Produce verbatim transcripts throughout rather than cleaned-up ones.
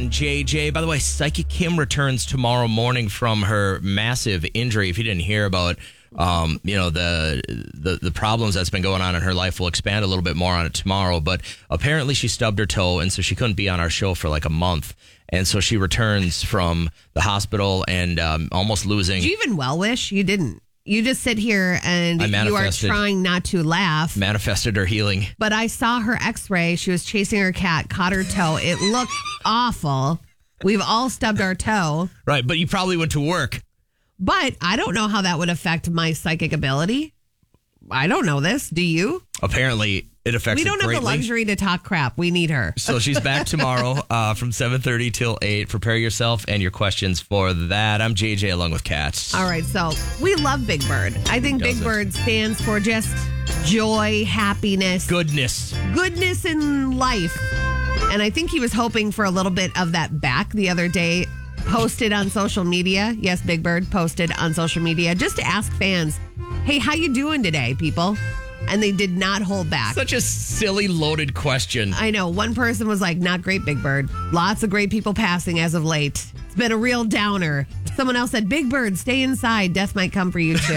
J J. By the way, Psychic Kim returns tomorrow morning from her massive injury. If you didn't hear about, um, you know, the, the the problems that's been going on in her life, we'll expand a little bit more on it tomorrow. But apparently she stubbed her toe, and so she couldn't be on our show for like a month. And so she returns from the hospital and um, almost losing. Did you even well wish? You didn't. You just sit here and you are trying not to laugh. Manifested her healing. But I saw her x-ray. She was chasing her cat, caught her toe. It looked awful. We've all stubbed our toe. Right, but you probably went to work. But I don't know how that would affect my psychic ability. I don't know this. Do you? Apparently, it affects We don't it have greatly. the luxury to talk crap. We need her. So she's back tomorrow uh, from seven thirty till eight. Prepare yourself and your questions for that. I'm J J along with Kat. All right, so we love Big Bird. I think Big Bird stands for just joy, happiness, Goodness. goodness in life. And I think he was hoping for a little bit of that back the other day. Posted on social media. Yes, Big Bird posted on social media just to ask fans, hey, how you doing today, people? And they did not hold back. Such a silly, loaded question. I know. One person was like, not great, Big Bird. Lots of great people passing as of late. It's been a real downer. Someone else said, Big Bird, stay inside. Death might come for you, too.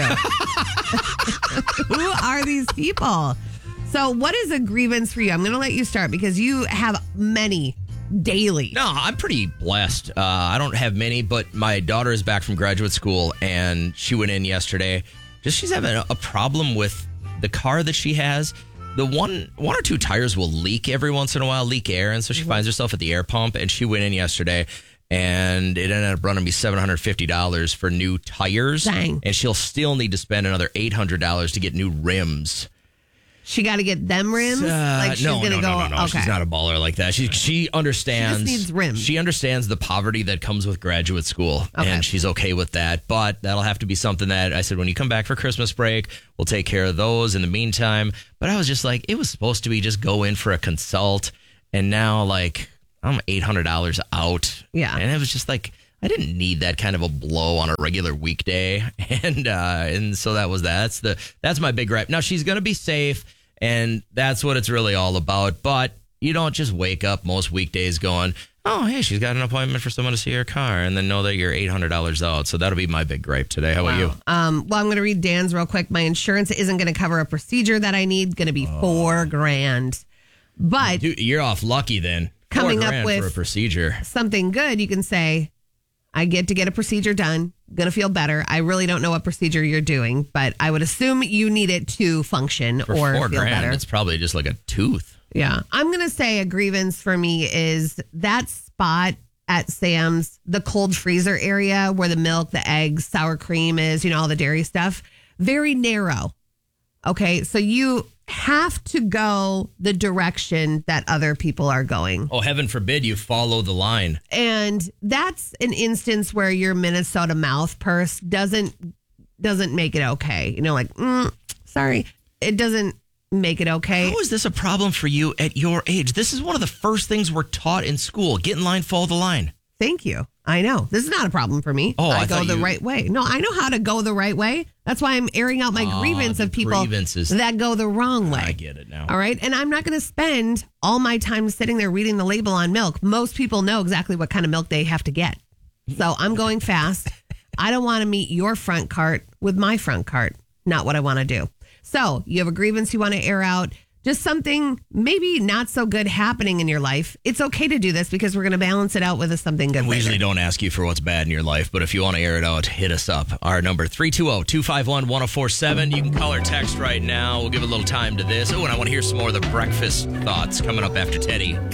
Who are these people? So what is a grievance for you? I'm going to let you start because you have many daily. No, I'm pretty blessed. Uh, I don't have many, but my daughter is back from graduate school, and she went in yesterday. Just she's having a, a problem with the car that she has. The one one or two tires will leak every once in a while, leak air, and so she mm-hmm. finds herself at the air pump, and she went in yesterday, and it ended up running me seven hundred fifty dollars for new tires. Dang. And she'll still need to spend another eight hundred dollars to get new rims. She got to get them rims? Uh, like she's no, going to no, go. no, no, no. Okay. She's not a baller like that. She she understands. She just needs rims. She understands the poverty that comes with graduate school, okay. and she's okay with that. But that'll have to be something that I said when you come back for Christmas break, we'll take care of those in the meantime. But I was just like, it was supposed to be just go in for a consult, and now like I'm eight hundred dollars out. Yeah, and it was just like. I didn't need that kind of a blow on a regular weekday, and uh, and so that was that. That's the that's my big gripe. Now she's gonna be safe, and that's what it's really all about. But you don't just wake up most weekdays going, "Oh, hey, she's got an appointment for someone to see her car," and then know that you're eight hundred dollars out. So that'll be my big gripe today. How about wow. you? Um, well, I'm going to read Dan's real quick. My insurance isn't going to cover a procedure that I need. Going to be oh. four grand, but Dude, you're off lucky then. Coming four up grand with for a procedure, something good, you can say. I get to get a procedure done. Going to feel better. I really don't know what procedure you're doing, but I would assume you need it to function for or four feel grand, better. It's probably just like a tooth. Yeah. I'm going to say a grievance for me is that spot at Sam's, the cold freezer area where the milk, the eggs, sour cream is, you know, all the dairy stuff. Very narrow. Okay. So you have to go the direction that other people are going. Oh, heaven forbid you follow the line. And that's an instance where your Minnesota mouth purse doesn't doesn't make it okay. You know, like, mm, sorry, it doesn't make it okay. How is this a problem for you at your age? This is one of the first things we're taught in school. Get in line, follow the line. Thank you. I know. This is not a problem for me. Oh, I, I go the you... right way. No, I know how to go the right way. That's why I'm airing out my oh, grievance of people grievances. that go the wrong way. I get it now. All right. And I'm not going to spend all my time sitting there reading the label on milk. Most people know exactly what kind of milk they have to get. So I'm going fast. I don't want to meet your front cart with my front cart. Not what I want to do. So you have a grievance you want to air out. Just something maybe not so good happening in your life. It's okay to do this because we're going to balance it out with a something good. We later. usually don't ask you for what's bad in your life, but if you want to air it out, hit us up. Our number, three two zero, two five one, one zero four seven. You can call or text right now. We'll give a little time to this. Oh, and I want to hear some more of the breakfast thoughts coming up after Teddy.